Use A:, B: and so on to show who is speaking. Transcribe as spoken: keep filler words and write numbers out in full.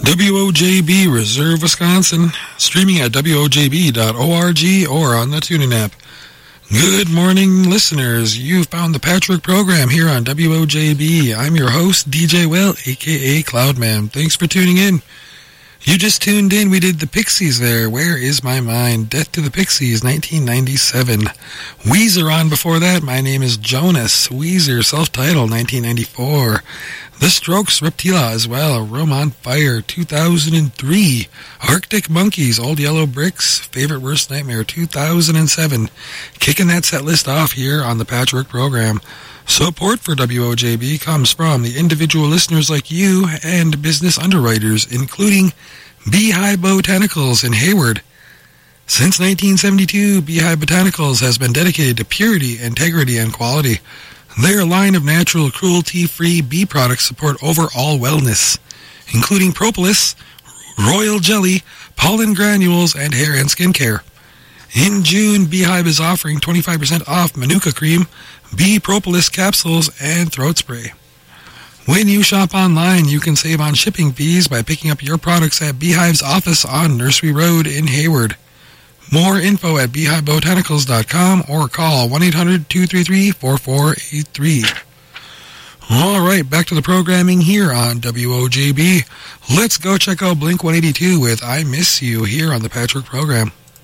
A: W O J B Reserve, Wisconsin, streaming at W O J B dot org or on the TuneIn app. Good morning, listeners. You've found the Patchwork Program here on W O J B. I'm your host, D J Will, a k a. Cloudman. Thanks for tuning in. You just tuned in. We did the Pixies there. Where Is My Mind? Death to the Pixies, nineteen ninety-seven. Weezer on before that. My Name is Jonas. Weezer, self-titled, nineteen ninety-four. The Strokes, Reptila as well. Rome on Fire, two thousand three. Arctic Monkeys, Old Yellow Bricks, Favorite Worst Nightmare, two thousand seven. Kicking that set list off here on the Patchwork Program. Support for W O J B comes from the individual listeners like you and business underwriters, including Beehive Botanicals in Hayward. Since nineteen seventy-two, Beehive Botanicals has been dedicated to purity, integrity, and quality. Their line of natural, cruelty-free bee products support overall wellness, including propolis, royal jelly, pollen granules, and hair and skin care. In June, Beehive is offering twenty-five percent off Manuka Cream, bee propolis capsules, and throat spray. When you shop online, you can save on shipping fees by picking up your products at Beehive's office on Nursery Road in Hayward. More info at beehive botanicals dot com or call one eight hundred, two three three, four four eight three. All right, back to the programming here on W O J B. Let's go check out Blink one eighty-two with I Miss You here on the Patchwork Program.